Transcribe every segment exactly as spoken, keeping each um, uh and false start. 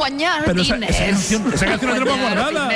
acompañar, pero esa, esa canción, esa canción la tenemos guardada.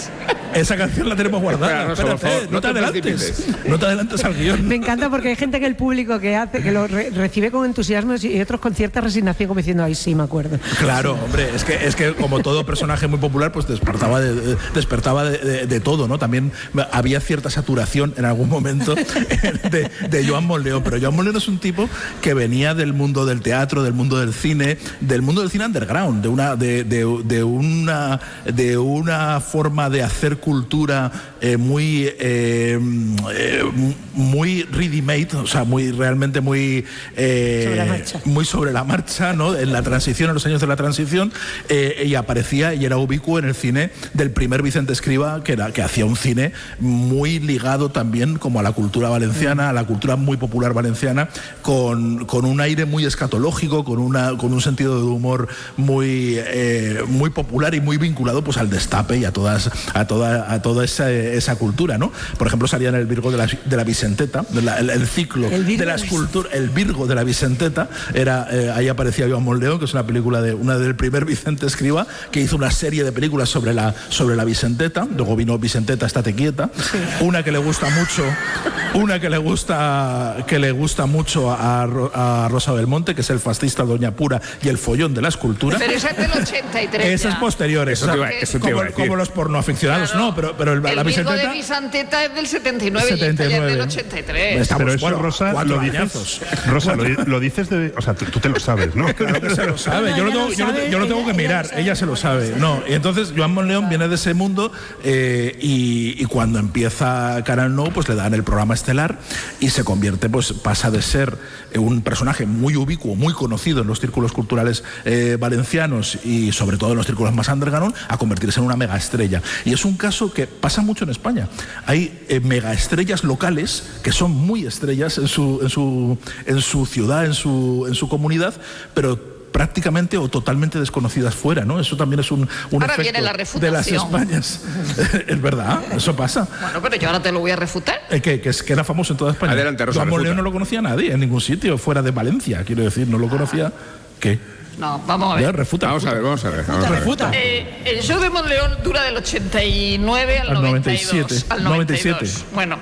Esa canción la tenemos guardada. Espera, Rosa, Espérate, no, no te adelantes. No te adelantes al guión. Me encanta porque hay gente en el público que hace que lo re recibe con entusiasmo y otros con cierta resignación, como diciendo, ay, sí, me acuerdo. Claro, hombre, es que es que como todo personaje muy popular, pues despertaba de, de, despertaba de, de, de todo, ¿no? También había cierta saturación en algún momento de, de Joan Monleón, pero Joan Monleón es un tipo que venía del mundo del teatro, del mundo del cine, del mundo del cine underground, de una de, de, de una de una forma de hacer cultura eh, muy eh, eh, muy ready-made, o sea, muy realmente muy eh, sobre la marcha. muy sobre la marcha, ¿no? En la transición, en los años de la transición, eh, y aparecía y era ubicuo en el cine del primer Vicente Escriba, que era que hacía un cine muy ligado también como a la cultura valenciana, a la cultura muy popular valenciana, con, con un aire muy escatológico, con una con un sentido de humor muy eh, muy popular y muy vinculado pues al destape y a todas a toda a toda esa, esa cultura, ¿no? Por ejemplo, salía en el Virgo de la, de la Vicenteta, de la, el, el ciclo el de la escultura, el Virgo de la Vicenteta, era eh, ahí aparecía Joan Monleón, que es una película de una del primer Vicente Escriba, que hizo una serie de películas sobre la sobre la Vicenteta, luego vino Vicenteta, estate quieta, sí. Una que le gusta mucho, una que le gusta que le gusta mucho a, a Rosa Belmonte, que es El fascista, Doña Pura y El follón de la escultura. Pero esa es del ochenta y tres. Esa es posterior, eso te iba, eso te como, iba a decir. como los pornoaficionados, claro. No, pero, pero el, el la Vicenteta... El Virgo de Vicenteta es del setenta y nueve, setenta y nueve. Y esta ya es del ochenta y tres. Estamos, pero eso, bueno, Rosa, lo dices, Rosa lo, lo dices de... O sea, tú, tú te lo sabes, ¿no? Claro que se lo sabe. No, yo, lo tengo, lo yo, lo, yo lo tengo que mirar. Ella, ella se lo sabe. No, y entonces Joan Monleón viene de ese mundo eh, y, y cuando empieza Canal Nou, pues le dan el programa estelar y se convierte, pues pasa de ser un personaje muy ubicuo, muy conocido en los círculos culturales eh, valencianos y sobre todo en los círculos más underground, a convertirse en una megaestrella. Y es un caso que pasa mucho en España. Hay eh, megaestrellas locales que son muy estrellas en su, en su, en su ciudad, en su, en su comunidad, pero prácticamente o totalmente desconocidas fuera, ¿no? Eso también es un, un ahora efecto viene la de las Españas. Es verdad, eso pasa. Bueno, pero yo ahora te lo voy a refutar. Eh, que, que, es, que era famoso en toda España. Adelante, Rosa. Joan Monleón no lo conocía nadie en ningún sitio, fuera de Valencia, quiero decir, no lo conocía. ¿Qué? No, vamos a ver. Ya, refuta, vamos refuta. a ver, vamos a ver. Vamos refuta. A ver. Eh, el show de Monleón dura del ochenta y nueve al, al noventa y dos. Al noventa y siete. Bueno,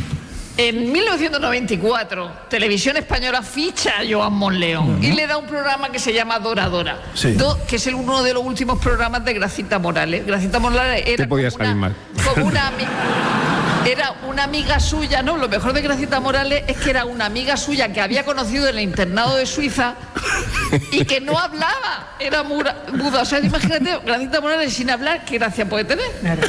en mil novecientos noventa y cuatro, Televisión Española ficha a Joan Monleón uh-huh. y le da un programa que se llama Doradora, sí. do, que es el, uno de los últimos programas de Gracita Morales. Gracita Morales era podía como, salir una, mal. como una era una amiga suya, ¿no? Lo mejor de Gracita Morales es que era una amiga suya que había conocido en el internado de Suiza y que no hablaba, era muda. O sea, imagínate, Gracita Morales sin hablar, ¿qué gracia puede tener?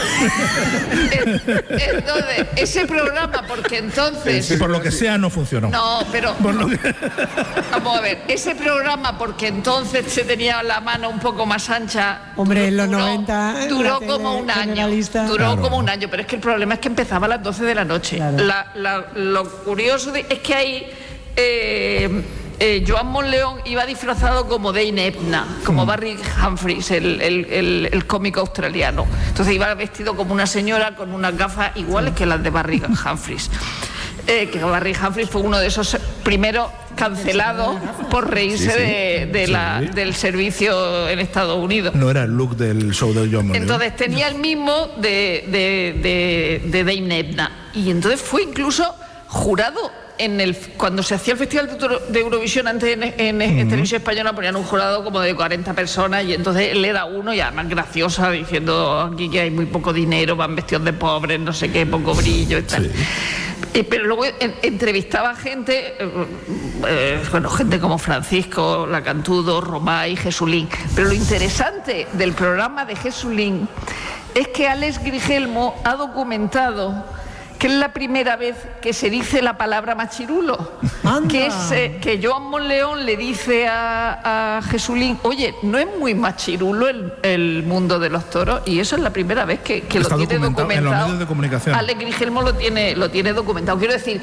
Entonces, ese programa, porque entonces... Y por lo que sea no funcionó. No, pero... Por lo que... Vamos a ver, ese programa, porque entonces se tenía la mano un poco más ancha... Hombre, en los duró, noventa... Duró como un año, duró claro. como un año, pero es que el problema es que empezaba a las doce de la noche. Claro. La, la, lo curioso de, es que hay... Eh, eh, Joan Monleón iba disfrazado como Dane Edna, como mm. Barry Humphries, el, el, el, el cómico australiano. Entonces iba vestido como una señora con unas gafas iguales que las de Barry Humphries. Eh, que Barry Humphries fue uno de esos primeros cancelados por reírse sí, sí. De, de la, sí. del servicio en Estados Unidos. No era el look del show de Joan Monleón. Entonces tenía el mismo de, de, de, de Dane Edna. Y entonces fue incluso jurado en el cuando se hacía el Festival de Eurovisión antes en, en, en uh-huh. Televisión Española ponían un jurado como de cuarenta personas y entonces él era uno y además graciosa diciendo aquí que hay muy poco dinero, van vestidos de pobres, no sé qué, poco brillo y tal. Sí. Eh, pero luego en, entrevistaba gente, eh, eh, bueno, gente como Francisco Lacantudo, Romay, Jesulín. Pero lo interesante del programa de Jesulín es que Alex Grigelmo ha documentado que es la primera vez que se dice la palabra machirulo. Anda. Que es eh, que Joan Monleón le dice a, a Jesulín, oye, no es muy machirulo el, el mundo de los toros, y eso es la primera vez que, que lo tiene documentado. En los medios de comunicación. Alex Grigelmo lo tiene, lo tiene documentado. Quiero decir,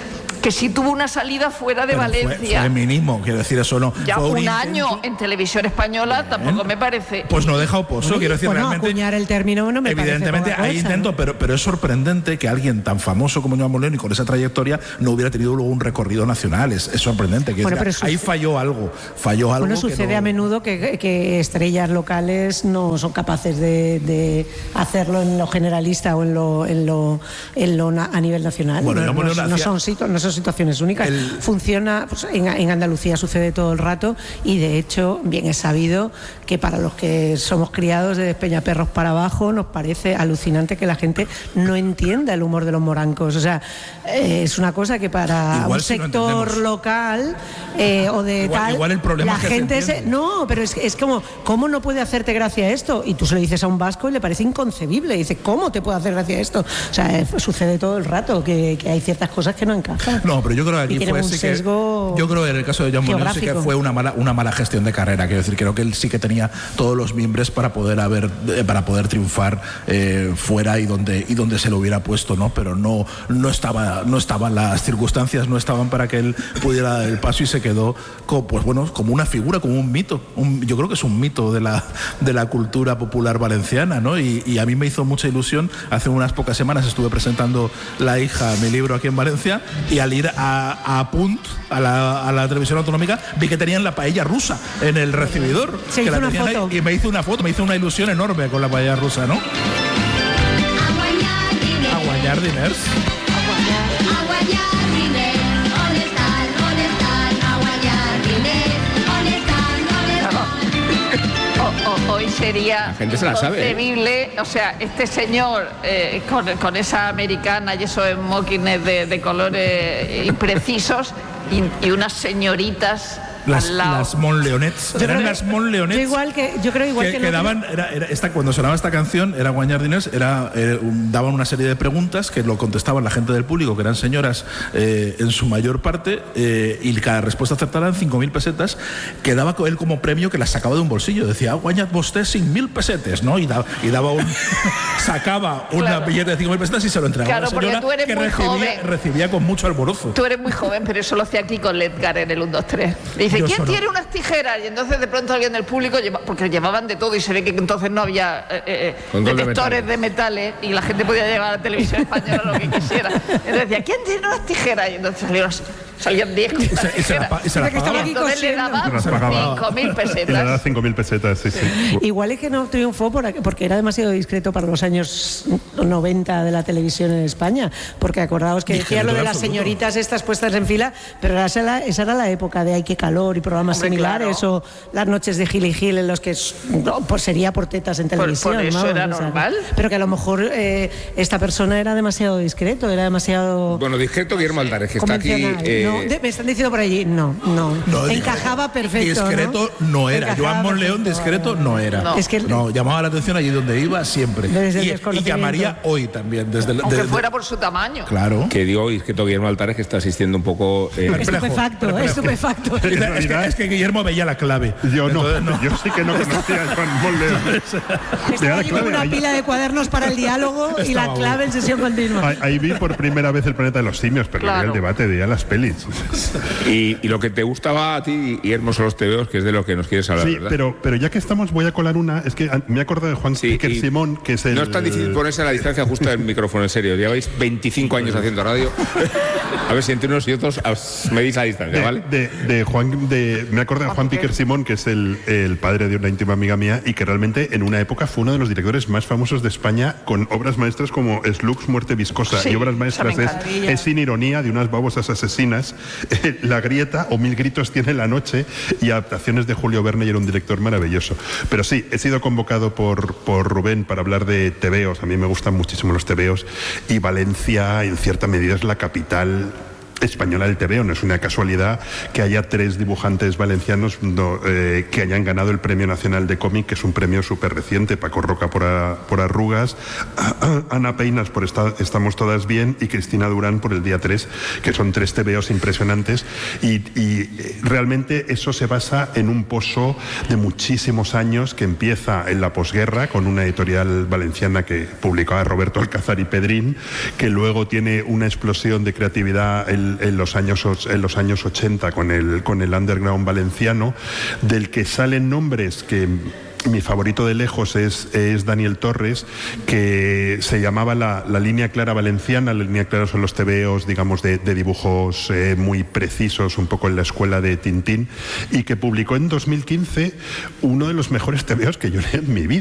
que sí tuvo una salida fuera de Pero Valencia. Fue, fue mínimo, quiero decir, eso no. Ya fue un, un año intento. en televisión española tampoco me parece. Pues no deja oposo, quiero decir, bueno, realmente. acuñar el término no me Evidentemente parece poca hay cosa, intento, ¿no? pero, pero es sorprendente que alguien tan famoso como Joan Molén y con esa trayectoria no hubiera tenido luego un recorrido nacional. Es, es sorprendente. Que Bueno, es, pero ahí suce- falló algo. Falló algo. Bueno, que sucede no- a menudo que, que estrellas locales no son capaces de, de hacerlo en lo generalista o en lo, en lo, en lo na- a nivel nacional. Bueno, no, yo no, Molén no hacía- son, situ- no son situaciones únicas. El- Funciona, pues, en, en Andalucía sucede todo el rato y de hecho bien es sabido que para los que somos criados de Peñaperros para abajo nos parece alucinante que la gente no entienda el humor de los morancos. O sea, eh, es una cosa que para Igual un si no sector entendemos. local eh, o de Igual- tal, igual el problema la es que se gente se, entiende. no, pero es, es como, ¿cómo no puede hacerte gracia esto? Y tú se lo dices a un vasco y le parece inconcebible. Dice, ¿cómo te puede hacer gracia esto? O sea, eh, sucede todo el rato que, que hay ciertas cosas que no encajan. No, pero yo creo que Y aquí tienen fue un sí que. sesgo Yo creo que en el caso de Joan Molén sí que geográfico. fue una mala, una mala gestión de carrera. Quiero decir, creo que él sí que tenía todos los mimbres para poder haber, eh, para poder triunfar eh, fuera y donde y donde se lo hubiera puesto, ¿no? Pero no, no estaba, no estaban las circunstancias, no estaban para que él pudiera dar el paso y se quedó como, pues bueno, como una figura, como un mito. Un- yo creo que es un mito de la, de la cultura popular valenciana, ¿no? Y, y a mí me hizo mucha ilusión. Hace unas pocas semanas estuve presentando La hija, mi libro aquí en Valencia, y al ir a, a Punt, a la, a la televisión autonómica, vi que tenían la paella rusa en el recibidor. Se que hizo la una tenían ahí, foto. y me hizo una foto, me hizo una ilusión enorme con la paella rusa, ¿no? A guanyar diners. A guanyar diners, on estan, on estan, a guanyar diners, on estan, on estan. O- o- hoy sería La gente se la sabe, ¿eh? inconcebible, o sea, este señor eh, con, con esa americana y esos smokings de, de colores imprecisos y, y unas señoritas Las, al lado. las Monleonets. Yo Eran creo- las Monleonets. yo igual que- yo creo igual que no- daban, era, era esta, cuando sonaba esta canción, era Guanyar Diners, era, eh, un- daban una serie de preguntas que lo contestaban la gente del público, que eran señoras eh, en su mayor parte, eh, y cada respuesta acertada eran cinco mil pesetas, que daba co- él como premio que las sacaba de un bolsillo. Decía, ah, guanyat vostè cinc mil pesetes, ¿no? Y, da- y daba un. sacaba una Claro. billete de cinco mil pesetas y se lo entregaba Claro, a la porque señora, tú eres que muy recibía, joven. recibía con mucho alborozo. Tú eres muy joven, pero eso lo hacía aquí con Ledgar en el uno, dos, tres. Dice, Yo ¿quién eso no. tiene unas tijeras? Y entonces de pronto alguien del público, lleva, porque llevaban de todo y se ve que entonces no había eh, eh, Control de detectores metales. de metales y la gente podía llevar a la televisión española lo que quisiera. Entonces decía, ¿quién tiene unas tijeras? Y entonces salieron, salían diez con Y unas se, y se la, tijeras. pa- y se la Mira que estaba pagaba. aquí Entonces le cosiendo. daban Se las pagaba. cinco mil Y le da pesetas. cinco mil pesetas, sí, sí. Igual es que no triunfó por- porque era demasiado discreto para los años noventa de la televisión en España. Porque acordaos que decía Discreto lo de las absoluto. señoritas estas puestas en fila, pero esa era, la- esa era la época de Ay, qué calor y programas Hombre, similares, claro. o las noches de Gil y Gil en los que es- no, pues sería por tetas en Por- televisión. por eso vamos, era o sea, normal. pero que a lo mejor eh, esta persona era demasiado discreto, era demasiado. Bueno, discreto Guillermo Altares, que está aquí. convencional. eh, No, de- me están diciendo por allí, no, no. No, Encajaba perfecto. Discreto no, era. Encajaba Joan Monleón perfecto. discreto no era. No. Es que- no, llamaba la atención allí donde iba siempre. Desde el y, y desconocimiento. llamaría hoy también. Desde el- Aunque desde- fuera por su tamaño. Claro. Que digo discreto Guillermo Altares, que está asistiendo un poco. eh, Perplejo, Estupefacto, perplejo. estupefacto. Es, es que, realidad- es que Guillermo veía la clave. Yo no, Entonces, no. yo sí que no conocía a Joan Molén. Estaba allí con una pila de cuadernos para el diálogo y la Estaba clave en sesión continua. Ahí, ahí vi por primera vez el planeta de los simios, pero Claro. vi el debate, veía las pelis. y, y lo que te gustaba a ti, Guillermo, son los tebeos, que es de lo que nos quieres hablar, Sí, ¿verdad? pero, pero ya que estamos, voy a colar una. Es que ah, me he acordado de Juan Sí, Piquer y Simón, que es el. No es tan difícil ponerse a la distancia justa del micrófono, en serio. Lleváis veinticinco años haciendo radio. A ver si entre unos y otros os medís la distancia, de, ¿vale? de- de Juan, de, me acuerdo de Juan Piquer Simón, que es el, el padre de una íntima amiga mía y que realmente en una época fue uno de los directores más famosos de España, con obras maestras como Slugs, Muerte Viscosa, Sí, y obras maestras esa me es, encanta. es Sin ironía, de unas babosas asesinas, eh, La grieta o Mil gritos tiene la noche, y adaptaciones de Julio Verne, y era un director maravilloso. Pero sí, he sido convocado por, por Rubén para hablar de tebeos. A mí me gustan muchísimo los tebeos, y Valencia en cierta medida es la capital española del tebeo. No es una casualidad que haya tres dibujantes valencianos no, eh, que hayan ganado el Premio Nacional de Cómic, que es un premio súper reciente. Paco Roca por, a, por Arrugas, Ana Peinas por esta, Estamos todas bien, y Cristina Durán por El día tres, que son tres tebeos impresionantes, y, y realmente eso se basa en un pozo de muchísimos años que empieza en la posguerra con una editorial valenciana que publicaba Roberto Alcázar y Pedrín, que luego tiene una explosión de creatividad el el- en los años och- en los años ochenta con el con el underground valenciano, del que salen nombres que mi favorito de lejos es, es Daniel Torres, que se llamaba la, la línea clara valenciana. La línea clara son los tebeos, digamos, de, de dibujos eh, muy precisos, un poco en la escuela de Tintín, y que publicó en dos mil quince uno de los mejores tebeos que yo leí en mi vida.